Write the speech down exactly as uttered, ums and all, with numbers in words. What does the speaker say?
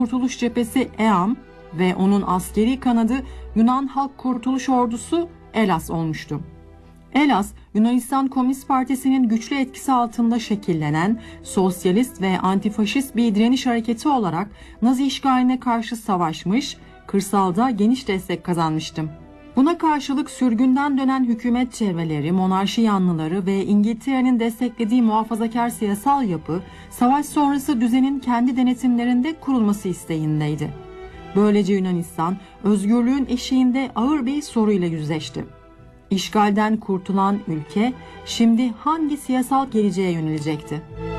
Kurtuluş Cephesi EAM ve onun askeri kanadı Yunan Halk Kurtuluş Ordusu ELAS olmuştu. ELAS, Yunanistan Komünist Partisi'nin güçlü etkisi altında şekillenen sosyalist ve antifaşist bir direniş hareketi olarak Nazi işgaline karşı savaşmış, kırsalda geniş destek kazanmıştı. Buna karşılık sürgünden dönen hükümet çevreleri, monarşi yanlıları ve İngiltere'nin desteklediği muhafazakar siyasal yapı, savaş sonrası düzenin kendi denetimlerinde kurulması isteğindeydi. Böylece Yunanistan, özgürlüğün eşiğinde ağır bir soruyla yüzleşti. İşgalden kurtulan ülke, şimdi hangi siyasal geleceğe yönelecekti?